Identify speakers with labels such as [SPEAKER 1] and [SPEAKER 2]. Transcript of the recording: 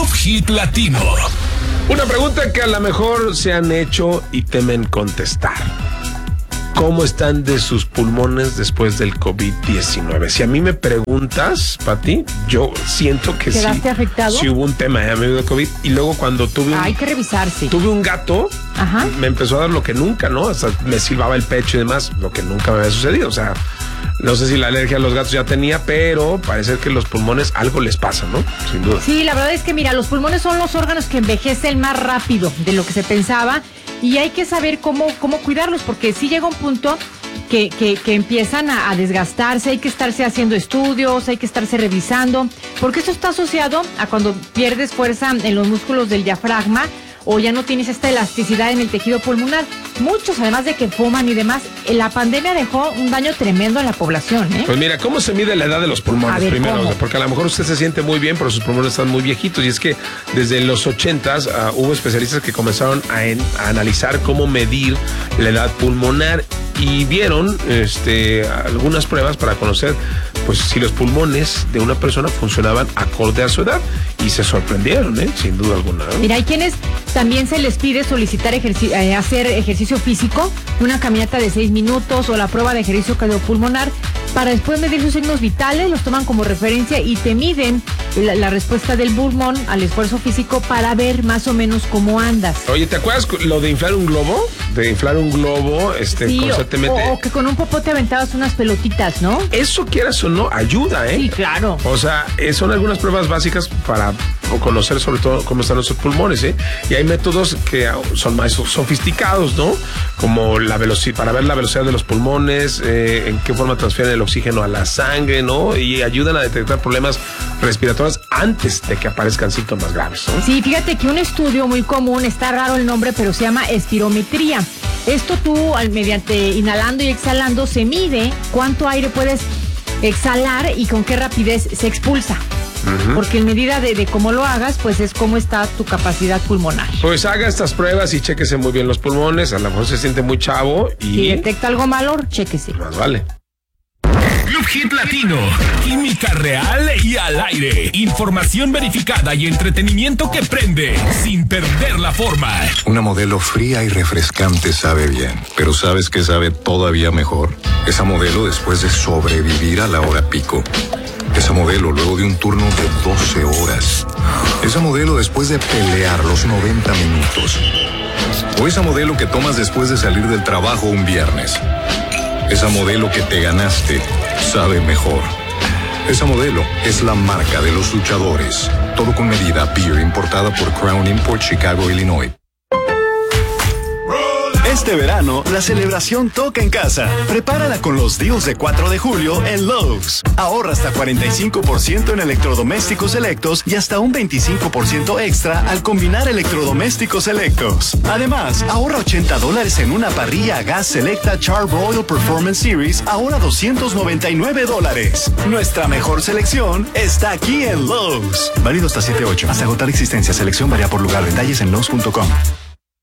[SPEAKER 1] Club Hit Latino.
[SPEAKER 2] Una pregunta que a lo mejor se han hecho y temen contestar. ¿Cómo están de sus pulmones después del COVID-19? Si a mí me preguntas, Pati, yo siento que sí.
[SPEAKER 3] ¿Quedaste afectado?
[SPEAKER 2] Sí hubo un tema, me dio COVID. Y luego cuando tuve
[SPEAKER 3] hay que revisarse.
[SPEAKER 2] Tuve un gato,
[SPEAKER 3] ajá,
[SPEAKER 2] me empezó a dar lo que nunca, ¿no? Hasta me silbaba el pecho y demás, lo que nunca me había sucedido. O sea, no sé si la alergia a los gatos ya tenía, pero parece que los pulmones algo les pasa, ¿no? Sin duda.
[SPEAKER 3] Sí, la verdad es que mira, los pulmones son los órganos que envejecen más rápido de lo que se pensaba y hay que saber cómo cuidarlos, porque sí llega un punto que empiezan a desgastarse, hay que estarse haciendo estudios, hay que estarse revisando, porque esto está asociado a cuando pierdes fuerza en los músculos del diafragma o ya no tienes esta elasticidad en el tejido pulmonar. Muchos, además de que fuman y demás, la pandemia dejó un daño tremendo en la población, ¿eh?
[SPEAKER 2] Pues mira, ¿cómo se mide la edad de los pulmones?
[SPEAKER 3] Ver,
[SPEAKER 2] primero?
[SPEAKER 3] ¿cómo?
[SPEAKER 2] Porque a lo mejor usted se siente muy bien, pero sus pulmones están muy viejitos. Y es que desde los 80s hubo especialistas que comenzaron a analizar cómo medir la edad pulmonar y vieron algunas pruebas para conocer pues si los pulmones de una persona funcionaban acorde a su edad y se sorprendieron, sin duda alguna.
[SPEAKER 3] Mira, hay quienes también se les pide solicitar hacer ejercicio físico, una caminata de 6 minutos o la prueba de ejercicio cardiopulmonar para después medir sus signos vitales, los toman como referencia y te miden la respuesta del pulmón al esfuerzo físico para ver más o menos cómo andas.
[SPEAKER 2] Oye, ¿te acuerdas lo de inflar un globo? De inflar un globo,
[SPEAKER 3] sí,
[SPEAKER 2] constantemente.
[SPEAKER 3] O que con un popote aventabas unas pelotitas, ¿no?
[SPEAKER 2] Eso, quieras o no, ayuda, ¿eh?
[SPEAKER 3] Sí, claro.
[SPEAKER 2] O sea, son algunas pruebas básicas para conocer sobre todo cómo están nuestros pulmones, ¿eh? Y hay métodos que son más sofisticados, ¿no? Como la velocidad, para ver la velocidad de los pulmones, en qué forma transfieren el oxígeno a la sangre, ¿no? Y ayudan a detectar problemas respiratorios antes de que aparezcan síntomas graves, ¿no?
[SPEAKER 3] Sí, fíjate que un estudio muy común, está raro el nombre, pero se llama espirometría. Esto tú, mediante inhalando y exhalando, se mide cuánto aire puedes exhalar y con qué rapidez se expulsa. Uh-huh. Porque en medida de cómo lo hagas, pues es cómo está tu capacidad pulmonar.
[SPEAKER 2] Pues haga estas pruebas y chéquese muy bien los pulmones. A lo mejor se siente muy chavo y...
[SPEAKER 3] si detecta algo malo, chéquese.
[SPEAKER 2] Más vale.
[SPEAKER 1] Club Hit Latino, química real y al aire, información verificada y entretenimiento que prende sin perder la forma.
[SPEAKER 4] Una Modelo fría y refrescante sabe bien, pero ¿sabes qué sabe todavía mejor? Esa Modelo después de sobrevivir a la hora pico. Esa Modelo luego de un turno de 12 horas. Esa Modelo después de pelear los 90 minutos. O esa Modelo que tomas después de salir del trabajo un viernes. Esa Modelo que te ganaste sabe mejor. Esa Modelo es la marca de los luchadores. Todo con medida. Beer importada por Crown Import, Chicago, Illinois.
[SPEAKER 5] Este verano, la celebración toca en casa. Prepárala con los deals de 4 de julio en Lowe's. Ahorra hasta 45% en electrodomésticos selectos y hasta un 25% extra al combinar electrodomésticos selectos. Además, ahorra $80 en una parrilla a gas selecta Char-Broil Performance Series, ahora $299. Nuestra mejor selección está aquí en Lowe's. Válido hasta 7/8. Hasta agotar existencia. Selección varía por lugar. Detalles en Lowe's.com.